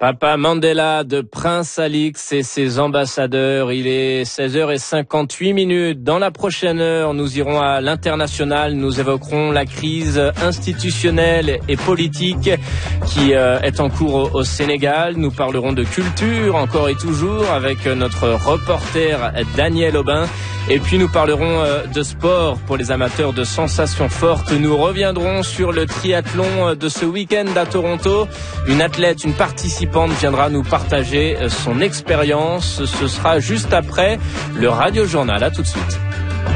Papa Mandela de Prince Alix et ses ambassadeurs. Il est 16h58. Dans la prochaine heure, nous irons à l'international. Nous évoquerons la crise institutionnelle et politique qui est en cours au Sénégal. Nous parlerons de culture encore et toujours avec notre reporter Daniel Aubin. Et puis nous parlerons de sport pour les amateurs de sensations fortes. Nous reviendrons sur le triathlon de ce week-end à Toronto. Une athlète, une participante viendra nous partager son expérience. Ce sera juste après le Radio Journal. À tout de suite.